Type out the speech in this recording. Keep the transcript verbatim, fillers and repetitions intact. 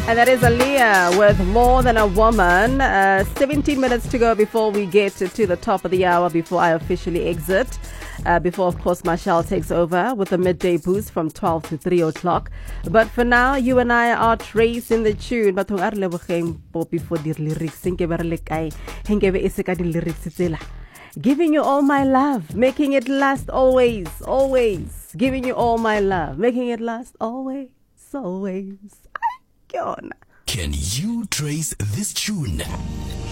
And that is Aaliyah with More Than a Woman. Uh, seventeen minutes to go before we get to the top of the hour, before I officially exit. Uh, before, of course, Marshall takes over with the midday boost from twelve to three o'clock. But for now, you and I are tracing the tune. But before the lyrics, giving you all my love, making it last always, always. Giving you all my love, making it last always, always. Can you trace this tune?